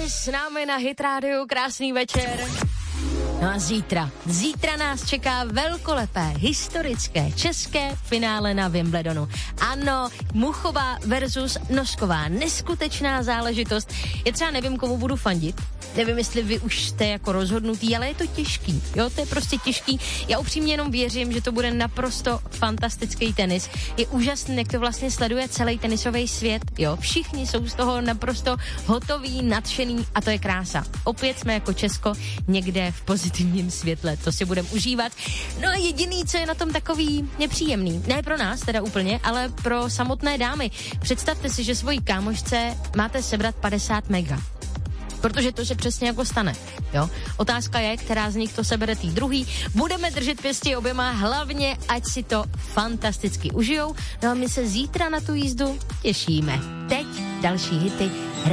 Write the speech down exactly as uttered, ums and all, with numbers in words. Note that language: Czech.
s námi na Hit Radio, krásný večer. No a zítra, zítra nás čeká velkolepé, historické, české finále na Wimbledonu. Ano, Muchová versus Nosková, neskutečná záležitost. Já třeba nevím, komu budu fandit, nevím, jestli vy už jste jako rozhodnutý, ale je to těžký, jo, to je prostě těžký. Já upřímně jenom věřím, že to bude naprosto fantastický tenis. Je úžasný, jak to vlastně sleduje celý tenisový svět, jo, všichni jsou z toho naprosto hotoví, nadšený a to je krása. Opět jsme jako Česko někde v pozitivním světle, to si budeme užívat. No a jediný, co je na tom takový nepříjemný, ne pro nás teda úplně, ale pro samotné dámy. Představte si, že svojí kámošce máte sebrat padesát mega. Protože to se přesně jako stane, jo. Otázka je, která z nich to sebere tý druhý. Budeme držet pěstí oběma, hlavně, ať si to fantasticky užijou. No a my se zítra na tu jízdu těšíme. Teď další hity.